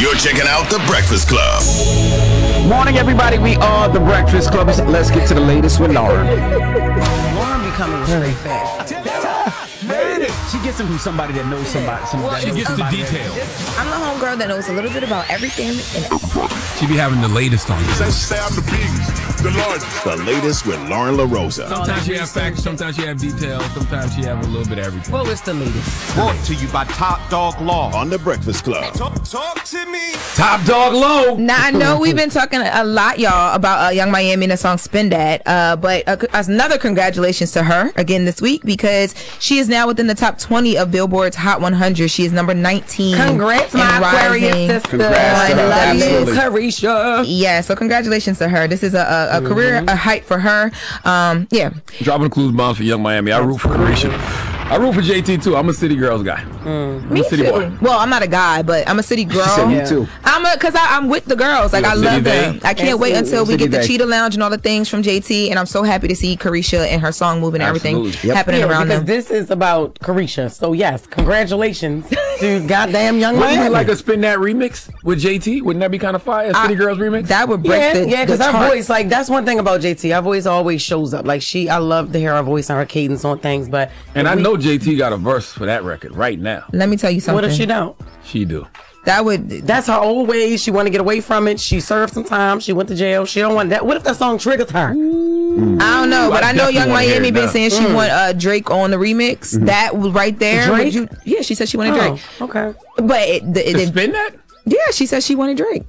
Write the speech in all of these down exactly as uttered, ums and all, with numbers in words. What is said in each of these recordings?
You're checking out The Breakfast Club. Morning, everybody. We are The Breakfast Club. Let's get to the latest with Lauren. Lauren becoming straight fast. She gets them from somebody that knows somebody. somebody She gets the details. I'm the homegirl that knows a little bit about everything. And She be having the latest on you. The latest with Lauren LaRosa. Sometimes she have facts, sometimes she have details, sometimes she have a little bit of everything. Well, it's the latest. Brought to you by Top Dog Law. On The Breakfast Club. Talk, talk to me. Top Dog Low. now I know we've been talking a lot, y'all, about uh, Young Miami and the song "Spin That," uh, but uh, another congratulations to her again this week because she is now within the top twenty of Billboard's Hot one hundred. She is number nineteen. Congrats, my and Aquarius rising. sister. Congrats to her. I love you, Absolutely. Carisha. Yeah, so congratulations to her. This is a, a, a career a height for her. Um, yeah, Dropping the clues bombs for Young Miami. I root for Carisha. I root for J T too. I'm a City Girls guy. I'm me a City too. boy. Well, I'm not a guy, but I'm a city girl. She said me Yeah. too. I'm a because I'm with the girls. Like You're I a city love them. bae? I can't wait until we City get the bae. Cheetah Lounge and all the things from J T. And I'm so happy to see Carisha and her song moving and everything Absolutely. Yep. happening Yeah, around because them. this is about Carisha. So yes, congratulations to goddamn Young Wouldn't Miami. you like a Spin That remix with J T? Wouldn't that be kind of fire? A City I- Girls remix? That would break yeah, the yeah, because the her charts. voice, like, that's one thing about J T. Her voice always shows up. Like, she, I love to hear her voice and her cadence on things, but. and I we- know J T got a verse for that record right now. Let me tell you something. What if she don't? She do. That would. That's her old ways. She want to get away from it. She served some time. She went to jail. She don't want that. What if that song triggers her? I don't know, but I I know definitely Young wanna hear Miami it been now. saying she want uh, Drake on the remix. That was right there. Drake? Would you- yeah, she said she wanted Drake. Oh, okay. But it, the, it, To it- Spin That? yeah, she said she wanted Drake.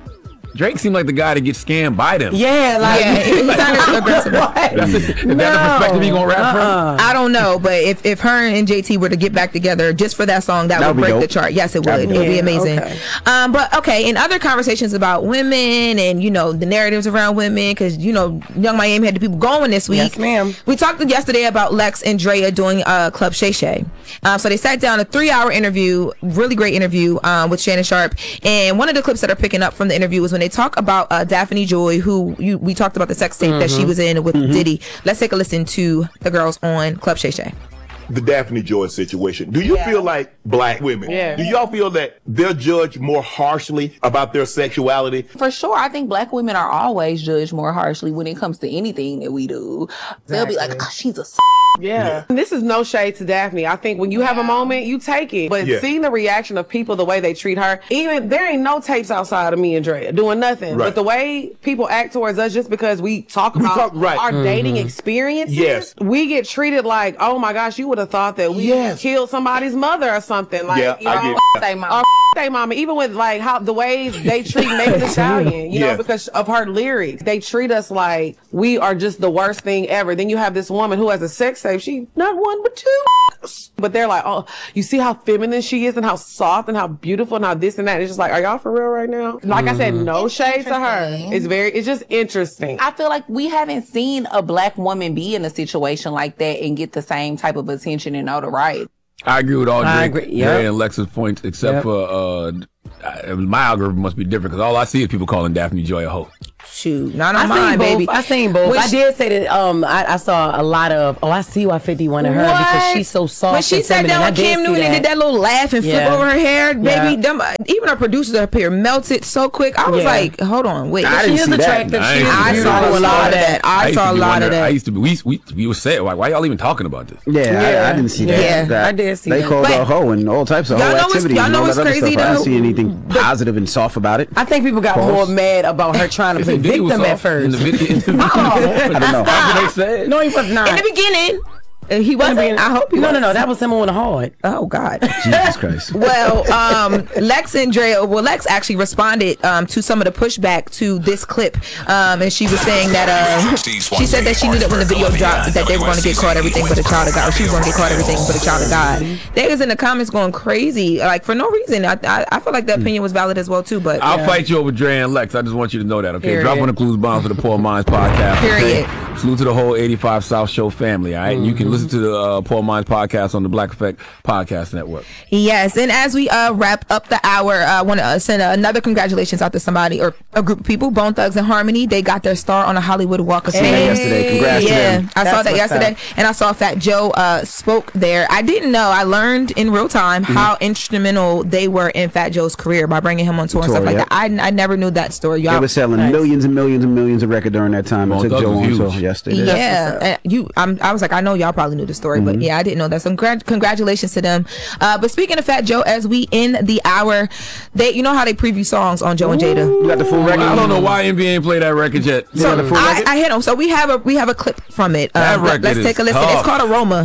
Drake seemed like the guy to get scammed by them. Yeah, like. Yeah, he sounded aggressive. What? Is that the perspective he gonna rap from? I don't know, but if, if her and J T were to get back together just for that song, that, That would would be break the dope. chart. Yes, it would. That'd It be would be dope. amazing. Okay. Um, but okay, in other conversations about women and you know the narratives around women, because you know Young Miami had the people going this week. Yes, ma'am. We talked yesterday about Lex and Drea doing uh, Club Shay Shay. Um, so they sat down a three-hour interview, really great interview um, with Shannon Sharp. And one of the clips that are picking up from the interview was when they talk about uh, Daphne Joy, who you, we talked about the sex tape that she was in with Diddy. Let's take a listen to the girls on Club Shay Shay. The Daphne Joy situation. Do you Yeah. feel like black women, Yeah. do y'all feel that they're judged more harshly about their sexuality? For sure, I think black women are always judged more harshly when it comes to anything that we do. They'll be like, oh, she's a s-. Yeah. This is no shade to Daphne. I think when you have a moment, you take it. But Yeah. seeing the reaction of people, the way they treat her, even there ain't no tapes outside of me and Drea doing nothing. Right. But the way people act towards us just because we talk We about talk- right. our dating experiences, Yes. we get treated like, oh my gosh, you would have thought that we Yes. killed somebody's mother or something. Like, Yeah, you I know, get They mama. or they mama, even with like how the way they treat Megan Thee Stallion, you know, Yes. because of her lyrics, they treat us like we are just the worst thing ever. Then you have this woman who has a sex tape. She not one but two, but they're like, oh, you see how feminine she is and how soft and how beautiful and how this and that. It's just like, are y'all for real right now? Like I said, no shade to her. interesting. It's very, it's just interesting. I feel like we haven't seen a black woman be in a situation like that and get the same type of attention and notoriety. I agree with all I Drake, agree, yep. Drea and Lex's points, except Yep. for uh, I- my algorithm must be different because all I see is people calling Daphne Joy a hoe. Shoot, not I on seen mine, both. baby. I seen both. When I she- did say that. Um, I, I saw a lot of. Oh, I see why fifty wanted her because What? she's so soft. When she and sat feminine. down I with did Cam see Newton and did that little laugh and flip Yeah. over her hair, Yeah. baby, them, even our producers up here melted so quick. I was Yeah. like, hold on, wait. I She didn't is see that. attractive. I She ain't is see I that. saw a beautiful. lot of that. I, used saw to a be lot wonder- of that. I used to be. We we we were saying why why y'all even talking about this? Yeah, I, I didn't see that. Yeah, that. I did see They that. called But- her a hoe and all types of Y'all hoe know what's- activities y'all and know all what's that other crazy, stuff. I didn't though? see anything positive and soft about it. I think people got Pause. more mad about her trying to They play said Diddy was victim at soft in first. the video. I don't know. That's what they said. No, he was not. In the beginning, uh, he wasn't. I hope he No, was. no, no. That was him on the hard. Oh, God. Jesus Christ. Well, um, Lex and Drea, well, Lex actually responded um, to some of the pushback to this clip. Um, and she was saying that, uh, she said that she knew that when the video dropped that they were going to get caught everything but a child of God, or she was going to get caught everything but a child of God. They was in the comments going crazy, like for no reason. I, I, I feel like that opinion was valid as well, too, but. I'll fight you over Dre and Lex. I just want you to know that, okay? Period. Drop on the clues bomb for the Poor Minds podcast. Okay? Period. Salute to the whole eighty-five South Show family, all right? And you can listen listen to the uh, Paul Mines podcast on the Black Effect Podcast Network. Yes, and as we uh, wrap up the hour, I want to uh, send another congratulations out to somebody or a group of people. Bone Thugs and Harmony, they got their star on the Hollywood Walk of Fame Hey. yesterday. Congrats to yeah, them. I That's saw that what's yesterday, up. and I saw Fat Joe uh, spoke there. I didn't know. I learned in real time Mm-hmm. how instrumental they were in Fat Joe's career by bringing him on tour and Tour, stuff like yep. that. I, I never knew that story. They Y'all were selling millions and millions and millions of records during that time. It Bone took Thugs Joe was on tour. huge. Yes, they did. Yeah, and you. I'm, I was like, I know y'all probably knew the story, Mm-hmm. but yeah, I didn't know that. So congr- congratulations to them. Uh, but speaking of Fat Joe, as we end the hour, they, you know how they preview songs on Joe and Jada. You got the full record? I don't know why N B A ain't played that record yet. You got the full I, record? I hit them. So we have a we have a clip from it. That Um, let- record let's is take a listen. tough. It's called Aroma.